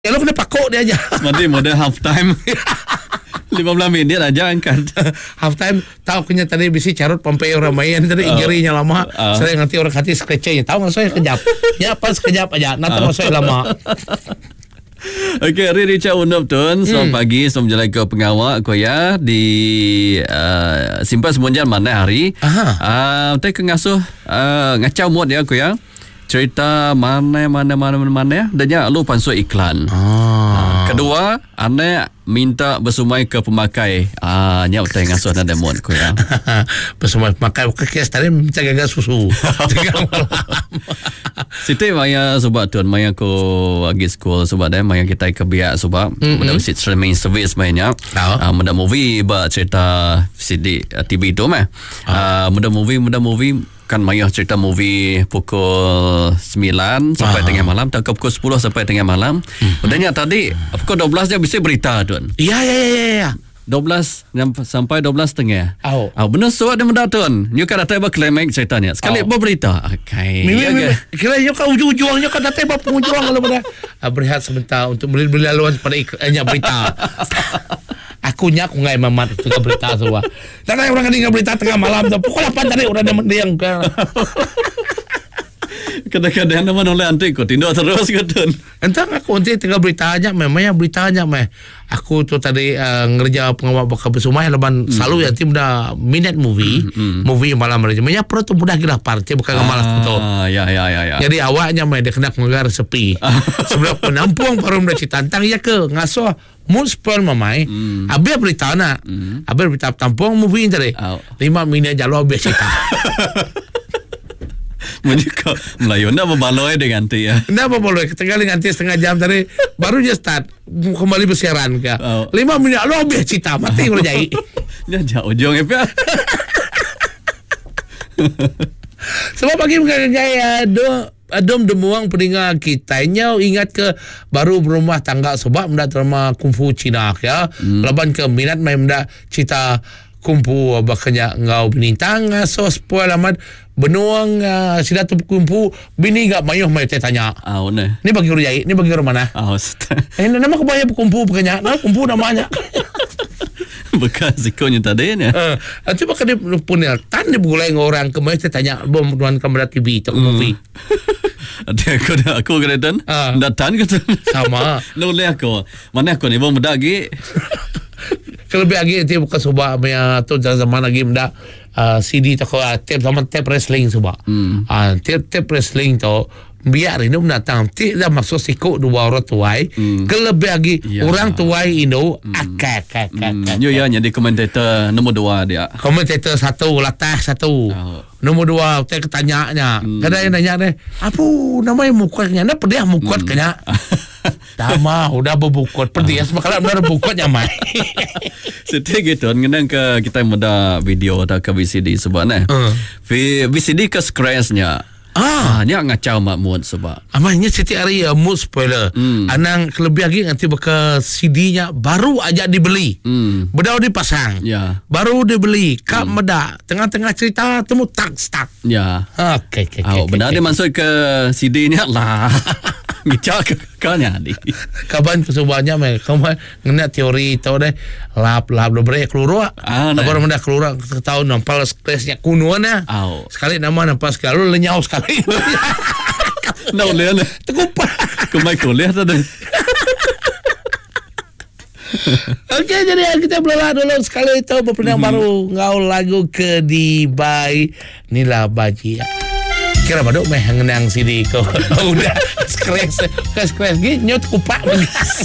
Ya lo kena pakok dia aja. Sebenarnya model half time 15 minit aja angkat. Half time tahu kena tadi bisi carut Pompeo Ramayan tadi injurinya lama. Saya ngerti orang hati scratchnya. Tahu nggak saya kejap. Ya pas kejap aja. Nanti saya lama. Okey, hari Richard Unup Tun. Selamat pagi, selamat jalan ke pengawal ko ya di simpan semunjan mana hari. Tapi kengasuh ngacau mood ya ko ya. Cerita mana ya. Dan ya lu pansuk iklan. Kedua, ane minta bersumai ke pemakai. Nya utai ngasuh ada mood ko ya. Bersumai pemakai kes tadi minta gagal susu. Tengah malam. Siti maya sebab tuan maya ko agi school sebab dah maya kita ke biak sebab mudah visit streaming service mainnya. Mudah movie ba cerita CD TV tu mah. Mudah movie kan maya cerita movie pukul 9 sampai tengah malam, tak pukul 10 sampai tengah malam. Udahnya tadi pukul 12 dia bisa berita tuan. Ya. 12 sampai 12.30. Benar suat dia mendatun. You kan datang berklemeng ceritanya. Sekali berberita. Okay. Kira you kan ujung-ujungnya kan datang berpengunjung kalau pada berehat sebentar untuk beli laluan pada berita. Aku nggak mamat tengah berita semua. Dan orang nggak berita tengah malam tu pukul 8 tadi udah ada mendiang. Kadang-kadang nama oleh antik kau tindak terus ketun. Entah aku nanti tengah beritanya, memangnya beritanya aku tu tadi ngerja pengawal bakal bersumai leban selalu ya tim dah minat movie malam aja. Memangnya perlu tu mudah gila parti bukan malas betul. Ya. Jadi awaknya dia kena mengar sepi. Sebelum penampung baru dah citantang ya ke ngasuh mun spoil mamai. Abis berita nak. Abis berita tampung movie tadi. 5 minit jalur abis cerita. Menyuka Melayu nak berbaloi dengan tu ya. Nak berbaloi ketinggalan ganti setengah jam tadi baru je start kembali bersiaran ke. 5 minit lo habis cerita mati kalau jadi. Dia jauh ujung ya. Sebab bagi gaya adom demuang peningat kita ingat ke baru berumah tangga sebab mendak terima kungfu Cina ya. Laban ke minat main mendak cerita kumpu bakanya ngau binintang so spoil amat benuang sida tu kumpu bini gak mayuh mai tanya. Ni bagi orang jai, ni bagi orang mana? Nama ko bayar kumpu bakanya, kumpu namanya. Bekas ikonya tadi ni. Itu bakal dia punya tan dia bulai orang ke mai tanya bom tuan kamera TV tu movie. Aku kena dan datang ke sama. Loleh aku. Mana aku ni bom bedagi. Kelebih lagi nanti bukan sebab tu zaman lagi mendak CD tu tape wrestling sebab tape wrestling tu biar ini mendatang tidak maksud sikut dua orang tuai kelebih lagi orang tuai ini akak ya jadi komentator nombor 2 dia komentator 1 latah 1 nombor 2 saya ketanyanya kadang yang nanya deh apa namanya mukanya nak pedih mukot kena Dama udah berbukut pedih semalam udah berbukutnya mai. Setiap gitu ngenang ke kita muda video atau ke VCD sebab VCD ke scratchnya. Nya ngacau makmud sebab. Amanya setiap hari mood spoiler. Anang kelebih lagi nanti bekas CD-nya baru aja dibeli. Bedau dipasang. Ya. Baru dibeli. Kak meda tengah-tengah cerita temu tak. Ya. Okey. Benar dia masuk ke CD-nya lah. Ngicak kanya di. Kaban kesubahannya kamu ngena teori tahu deh lap dobre keluar. Baru mendak keluar tahun nampal stresnya kunonya. Sekali nama nampak sekali lenyau sekali. Nak lihat terkumpul. Kemai kuliah tadi. Okey, jadi kita belah dulu sekali itu berpindah baru ngau lagu ke di by Nila Baji. Kira baduk ngenang CD ko. Udah scratch gini nyot kupak.